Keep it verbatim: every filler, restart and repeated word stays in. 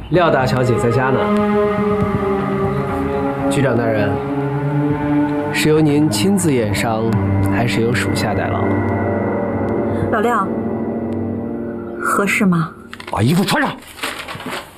廖大小姐在家呢。局长大人，是由您亲自验伤，还是由属下代劳？ 老廖，合适吗？ 把衣服穿上。